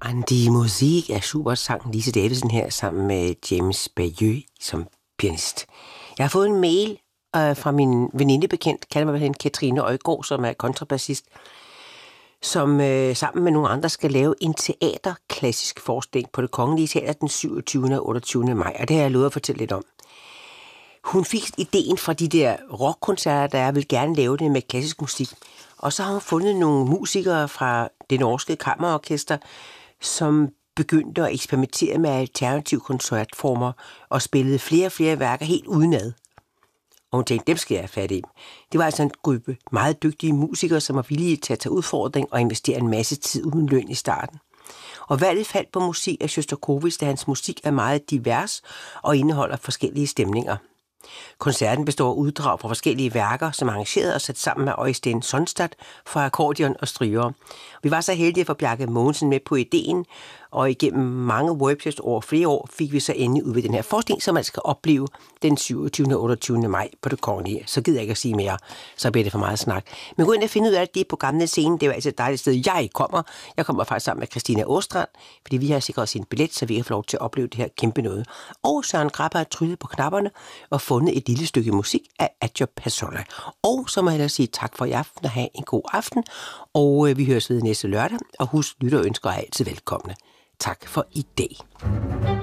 Die Musik er super, sang Lise Davidsen her sammen med James Bayeux som pianist. Jeg har fået en mail fra min venindebekendt, kalder mig hende Katrine Øjgaard, som er kontrabassist, som sammen med nogle andre skal lave en teaterklassisk forestilling på Det Kongelige Teater den 27. og 28. maj, og det har jeg lovet at fortælle lidt om. Hun fik ideen fra de der rockkoncerter, der vil gerne lave det med klassisk musik, og så har hun fundet nogle musikere fra det norske kammerorkester, som begyndte at eksperimentere med alternative koncertformer og spillede flere og flere værker helt udenad. Og hun tænkte, dem skal jeg have fat i. Det var altså en gruppe meget dygtige musikere, som var villige til at tage udfordring og investere en masse tid uden løn i starten. Og valget faldt på musik af Sjostakovitj, da hans musik er meget divers og indeholder forskellige stemninger. Koncerten består af uddrag fra forskellige værker, som er arrangeret og sat sammen med Øystein Sonstad fra akkordeon og strygere. Vi var så heldige at få Bjarke Mogensen med på ideen, og igennem mange workshops over flere år fik vi så endelig ud ved den her forestilling, som man skal opleve den 27. og 28. maj på Det Kongelige. Så gider jeg ikke at sige mere, så bliver det for meget snak. Men gå ind og finde ud af, at det er på Gamle Scene. Det er altså et dejligt sted, jeg kommer. Jeg kommer faktisk sammen med Christina Åstrand, fordi vi har sikret os en billet, så vi kan få lov til at opleve det her kæmpe noget. Og Søren Krabbe har tryllet på knapperne og fundet et lille stykke musik af Adjo Passola. Og så må jeg sige tak for i aften og have en god aften. Og vi høres ved næste lørdag. Og husk, lytter og ønsker er altid velkomne. Tak for i dag.